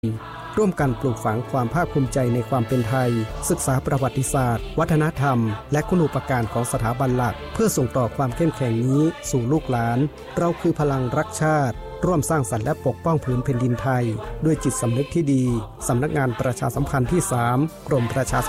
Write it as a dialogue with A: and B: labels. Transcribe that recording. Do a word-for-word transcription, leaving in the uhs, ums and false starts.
A: ร่วมกันปลูกฝังความภาคภูมิใจในความเป็นไทยศึกษาประวัติศาสตร์วัฒนธรรมและคุณูปการของสถาบันหลักเพื่อส่งต่อความเข้มแข็งนี้สู่ลูกหลานเราคือพลังรักชาติร่วมสร้างสรรค์และปกป้องผืนแผ่นดินไทยด้วยจิตสำนึกที่ดีสำนักงานประชาสัมพันธ์ที่สามกรมประชาสัมพันธ์